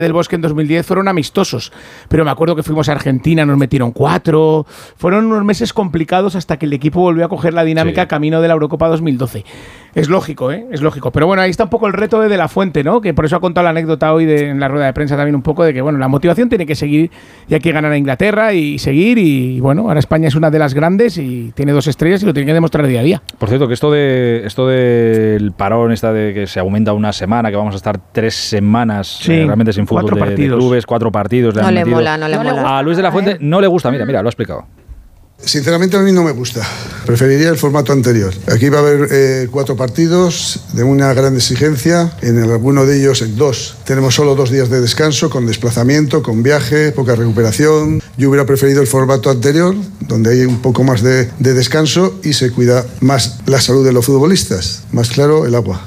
del Bosque en 2010 fueron amistosos, pero me acuerdo que fuimos a Argentina, nos metieron 4, fueron unos meses complicados hasta que el equipo volvió a coger la dinámica camino de la Eurocopa 2012. Es lógico, es lógico, pero bueno, ahí está un poco el reto de la Fuente, ¿no? Que por eso ha contado la anécdota hoy en la rueda de prensa también un poco de que, bueno, la motivación tiene que seguir y hay que ganar a Inglaterra y seguir y bueno, ahora España es una de las grandes y tiene 2 estrellas y lo tiene que demostrar día a día. Por cierto, que esto del parón, de que se aumenta una semana, que vamos a estar 3 semanas realmente sin fútbol de clubes, 4 partidos. No le mola. A Luis de la Fuente no le gusta, mira, lo ha explicado. Sinceramente a mí no me gusta, preferiría el formato anterior. Aquí va a haber 4 partidos de una gran exigencia, en alguno de ellos, en 2, tenemos solo 2 días de descanso, con desplazamiento, con viaje, poca recuperación. Yo hubiera preferido el formato anterior, donde hay un poco más de descanso y se cuida más la salud de los futbolistas, más claro el agua.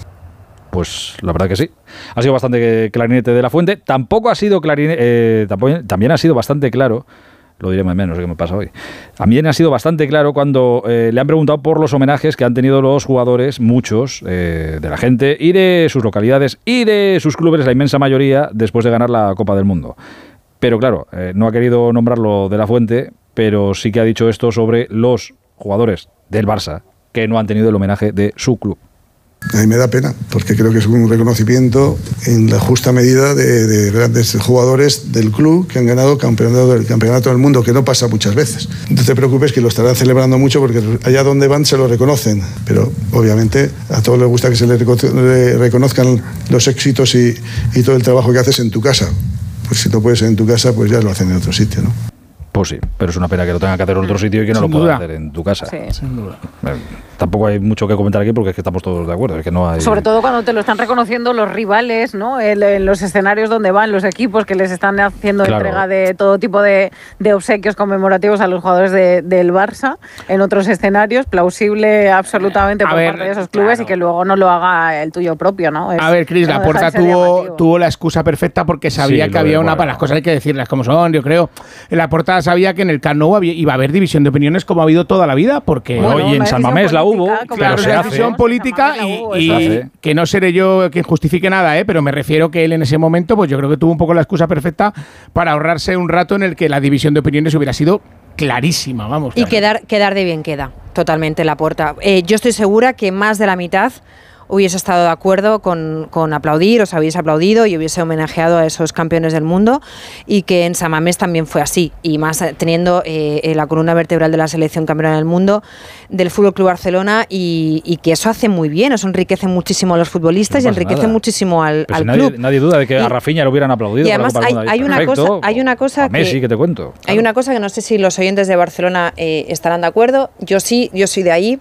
Pues la verdad que sí. Ha sido bastante clarinete de la Fuente. Tampoco ha sido clarinete, también ha sido bastante claro. Lo diré más o menos, ¿qué me pasa hoy? También ha sido bastante claro cuando le han preguntado por los homenajes que han tenido los jugadores, muchos, de la gente y de sus localidades y de sus clubes, la inmensa mayoría, después de ganar la Copa del Mundo. Pero claro, no ha querido nombrarlo de la Fuente, pero sí que ha dicho esto sobre los jugadores del Barça que no han tenido el homenaje de su club. A mí me da pena, porque creo que es un reconocimiento en la justa medida de grandes jugadores del club que han ganado el campeonato del mundo, que no pasa muchas veces. No te preocupes, que lo estarán celebrando mucho porque allá donde van se lo reconocen, pero obviamente a todos les gusta que se les reconozcan los éxitos y todo el trabajo que haces en tu casa. Pues si no puedes en tu casa, pues ya lo hacen en otro sitio, ¿no? Pues sí, pero es una pena que lo tenga que hacer en otro sitio y que no lo pueda hacer en tu casa. Sí. Sin duda. Tampoco hay mucho que comentar aquí porque es que estamos todos de acuerdo. Es que no hay... Sobre todo cuando te lo están reconociendo los rivales, ¿no? En los escenarios donde van los equipos que les están haciendo entrega de todo tipo de obsequios conmemorativos a los jugadores del Barça en otros escenarios, plausible absolutamente por parte de esos clubes y que luego no lo haga el tuyo propio, ¿no? A ver, Cris, Laporta tuvo la excusa perfecta porque sabía que había para las cosas hay que decirlas como son, yo creo. Laporta sabía que en el Camp Nou iba a haber división de opiniones como ha habido toda la vida, porque y en San Mamés la hubo, claro, se una hace. división política y que no seré yo quien justifique nada, pero me refiero que él en ese momento, pues yo creo que tuvo un poco la excusa perfecta para ahorrarse un rato en el que la división de opiniones hubiera sido clarísima, vamos. Y quedar de bien queda, totalmente Laporta. Yo estoy segura que más de la mitad hubiese estado de acuerdo con aplaudir, os habéis aplaudido y hubiese homenajeado a esos campeones del mundo, y que en San Mamés también fue así, y más teniendo la columna vertebral de la selección campeona del mundo del Fútbol Club Barcelona, y que eso hace muy bien, eso enriquece muchísimo a los futbolistas y enriquece muchísimo al club. Nadie duda de que a Rafinha lo hubieran aplaudido. Y además hay una cosa a Messi, que te cuento. Hay una cosa que no sé si los oyentes de Barcelona estarán de acuerdo. Yo soy de ahí.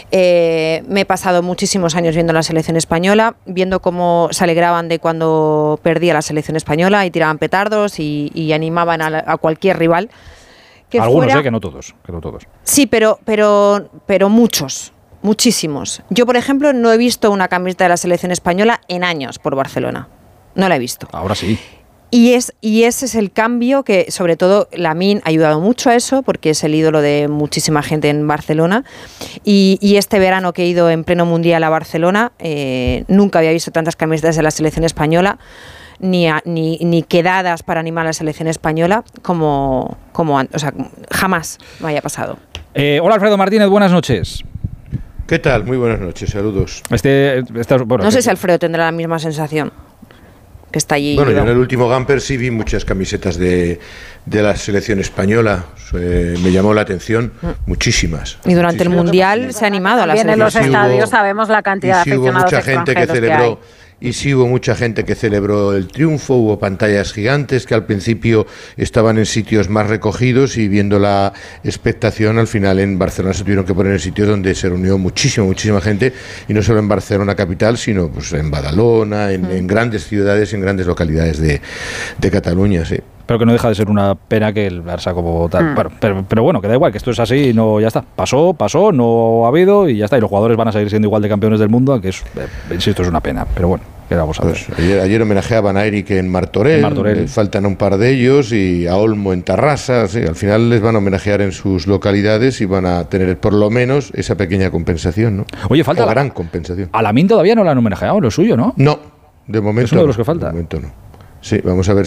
Me he pasado muchísimos años viendo la selección española, viendo cómo se alegraban de cuando perdía la selección española y tiraban petardos y animaban a cualquier rival. Algunos, que no todos. Sí, pero muchísimos. Yo, por ejemplo, no he visto una camiseta de la selección española en años por Barcelona. No la he visto. Ahora sí. Y ese es el cambio que, sobre todo, Lamine ha ayudado mucho a eso, porque es el ídolo de muchísima gente en Barcelona. Y este verano que he ido en pleno mundial a Barcelona, nunca había visto tantas camisetas de la selección española, ni quedadas para animar a la selección española como antes. O sea, jamás me haya pasado. Hola, Alfredo Martínez, buenas noches. ¿Qué tal? Muy buenas noches, saludos. No sé si Alfredo tendrá la misma sensación. Que está allí. Bueno, yo en el último Gamper sí vi muchas camisetas de la selección española. Me llamó la atención muchísimas. Y durante el Mundial se ha animado a la selección. En los estadios sabemos la cantidad de aficionados extranjeros Y sí hubo mucha gente que celebró el triunfo, hubo pantallas gigantes que al principio estaban en sitios más recogidos y viendo la expectación, al final en Barcelona se tuvieron que poner en sitios donde se reunió muchísima gente, y no solo en Barcelona capital, sino pues en Badalona, en grandes ciudades, en grandes localidades de Cataluña, sí. Pero que no deja de ser una pena que el Barça como tal. Pero bueno, que da igual, que esto es así y no, ya está. Pasó, no ha habido y ya está. Y los jugadores van a seguir siendo igual de campeones del mundo, que es, insisto, es una pena. Pero bueno, ¿qué vamos a ver? Pues ayer homenajeaban a Eric en Martorell. Faltan un par de ellos, y a Olmo en Tarrasa. Sí, al final les van a homenajear en sus localidades y van a tener por lo menos esa pequeña compensación, ¿no? Oye, falta la gran compensación. A Lamine todavía no la han homenajeado, lo suyo, ¿no? No, de momento. Es uno de los que falta. De momento no. Sí, vamos a ver